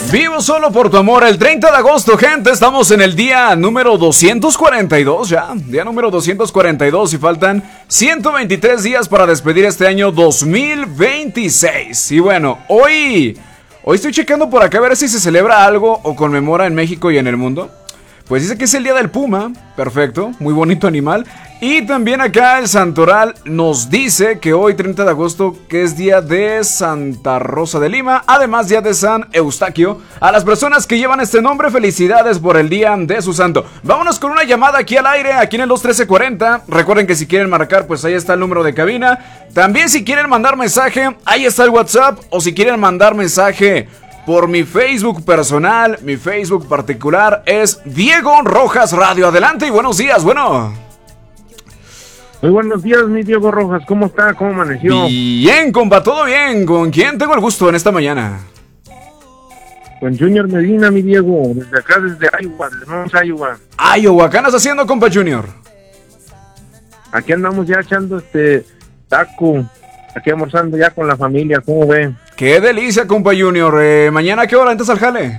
Vivo solo por tu amor, el 30 de agosto, gente, estamos en el día número 242 ya, día número 242 y faltan 123 días para despedir este año 2026. Y bueno, hoy estoy checando por acá a ver si se celebra algo o conmemora en México y en el mundo. Pues dice que es el día del puma, perfecto, muy bonito animal. Y también acá el santoral nos dice que hoy 30 de agosto que es día de Santa Rosa de Lima, además día de San Eustaquio. A las personas que llevan este nombre, felicidades por el día de su santo. Vámonos con una llamada aquí al aire, aquí en el 21340. Recuerden que si quieren marcar, pues ahí está el número de cabina. También si quieren mandar mensaje, ahí está el WhatsApp. O si quieren mandar mensaje por mi Facebook personal, mi Facebook particular es Diego Rojas Radio. Adelante y buenos días, bueno. Muy buenos días, mi Diego Rojas, ¿cómo está? ¿Cómo amaneció? Bien, compa, todo bien. ¿Con quién tengo el gusto en esta mañana? Con Junior Medina, mi Diego, desde acá, desde Iowa, desde Mons, Iowa. Iowa, ¿qué andas haciendo, compa Junior? Aquí andamos ya echando taco, aquí almorzando ya con la familia, ¿cómo ven? Qué delicia, compa Junior. ¿Mañana a qué hora entras al jale?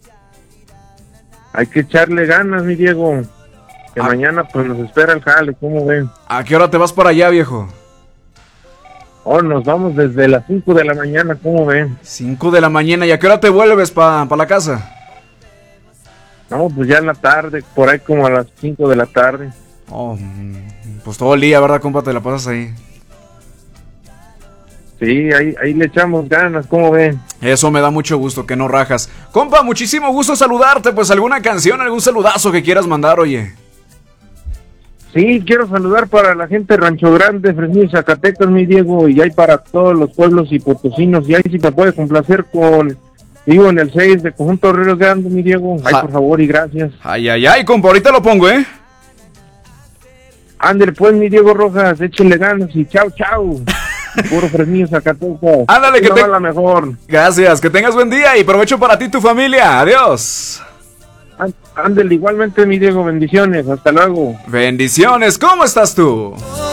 Hay que echarle ganas, mi Diego. Que mañana pues nos espera el jale, ¿cómo ven? ¿A qué hora te vas para allá, viejo? Oh, nos vamos desde las 5 de la mañana, ¿cómo ven? 5 de la mañana, ¿y a qué hora te vuelves pa la casa? No, pues ya en la tarde, por ahí como a las 5 de la tarde. Oh, pues todo el día, ¿verdad, compa? Te la pasas ahí. Sí, ahí le echamos ganas, ¿cómo ven? Eso me da mucho gusto, que no rajas. Compa, muchísimo gusto saludarte, pues alguna canción, algún saludazo que quieras mandar, oye. Sí, quiero saludar para la gente de Rancho Grande, Fresnillo, Zacatecas, mi Diego, y hay para todos los pueblos y potosinos, y ahí si te puede complacer digo, en el 6 de Conjunto Ríos Grande, mi Diego, ay, por favor y gracias. Ay, compa, ahorita lo pongo, Ándale pues, mi Diego Rojas, échenle ganas y chao. Puro Fresnillo, Zacatecas. Ándale, que la mejor. Gracias, que tengas buen día y provecho para ti y tu familia, adiós. Ándale, igualmente, mi Diego, bendiciones, hasta luego. Bendiciones, ¿cómo estás tú?